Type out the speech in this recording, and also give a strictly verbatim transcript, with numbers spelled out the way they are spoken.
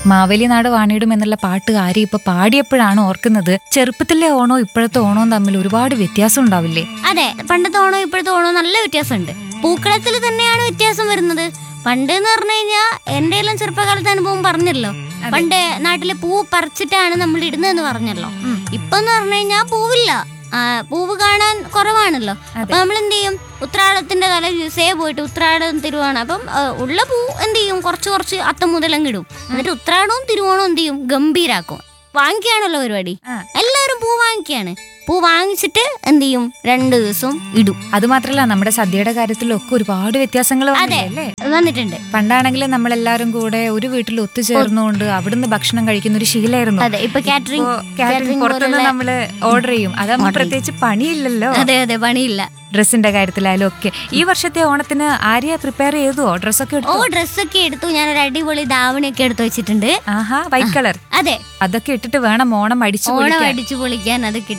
മാവേലി നാട് വാണിയിടും എന്നുള്ള പാട്ട് ആര്യ ഇപ്പൊ പാടിയപ്പോഴാണ് ഓർക്കുന്നത്, ചെറുപ്പത്തിലെ ഓണോ ഇപ്പോഴത്തെ ഓണവും തമ്മിൽ ഒരുപാട് വ്യത്യാസം ഉണ്ടാവില്ലേ? അതെ, പണ്ടത്തെ ഓണോ ഇപ്പോഴത്തെ ഓണോ നല്ല വ്യത്യാസമുണ്ട്. പൂക്കളത്തിൽ തന്നെയാണ് വ്യത്യാസം വരുന്നത്. പണ്ട് എന്ന് പറഞ്ഞു കഴിഞ്ഞാൽ എന്റെ എല്ലാം ചെറുപ്പകാലത്തെ അനുഭവം പറഞ്ഞല്ലോ, പണ്ട് നാട്ടിലെ പൂ പറിച്ചിട്ടാണ് നമ്മൾ ഇടുന്നതെന്ന് പറഞ്ഞല്ലോ. ഇപ്പൊ എന്ന് പറഞ്ഞു കഴിഞ്ഞാൽ പൂവില്ല, പൂവ് കാണാൻ കുറവാണല്ലോ. അപ്പൊ നമ്മൾ എന്ത് ചെയ്യും, ഉത്രാടത്തിന്റെ തല ദിവസേ പോയിട്ട് ഉത്രാടം തിരുവോണം, അപ്പം ഉള്ള പൂ എന്ത് ചെയ്യും, കുറച്ച് കുറച്ച് അത്തം മുതലങ്ങിടും. എന്നിട്ട് ഉത്രാടവും തിരുവോണവും എന്ത് ചെയ്യും, ഗംഭീരാക്കും. വാങ്ങിക്കാണല്ലോ പരിപാടി, എല്ലാവരും പൂ വാങ്ങിക്കാണ്. പൂ വാങ്ങിച്ചിട്ട് എന്ത് ചെയ്യും, രണ്ടു ദിവസം ഇടും. അത് മാത്രല്ല നമ്മുടെ സദ്യയുടെ കാര്യത്തിലൊക്കെ ഒരുപാട് വ്യത്യാസങ്ങൾ വന്നിട്ടുണ്ട്. പണ്ടാണെങ്കിൽ നമ്മളെല്ലാരും കൂടെ ഒരു വീട്ടിൽ ഒത്തുചേർന്നുകൊണ്ട് അവിടുന്ന് ഭക്ഷണം കഴിക്കുന്ന ഒരു ശീലമായിരുന്നു. അതെ, ഇപ്പൊ കാറ്ററിംഗ് കാറ്ററിംഗ് പുറത്തുനിന്ന് നമ്മള് ഓർഡർ ചെയ്യും. അതാകുമ്പോൾ പ്രത്യേകിച്ച് പണിയില്ലല്ലോ. അതെ അതെ, പണിയില്ല. ഡ്രസ്സിന്റെ കാര്യത്തിലായാലും ഒക്കെ. ഈ വർഷത്തെ ഓണത്തിന് ആര്യ പ്രിപ്പയർ ചെയ്തോ? ഡ്രസ്സൊക്കെ ഓ ഡ്രസ്സൊക്കെ എടുത്തു. ഞാനൊരു അടിപൊളി ധാവണിയൊക്കെ എടുത്തു വെച്ചിട്ടുണ്ട്. ആഹാ, വൈറ്റ് കളർ. അതെ, അതൊക്കെ ഇട്ടിട്ട് വേണം ഓണം അടിച്ചു ഓണം അടിച്ചു പൊളിക്കാൻ. അതൊക്കെ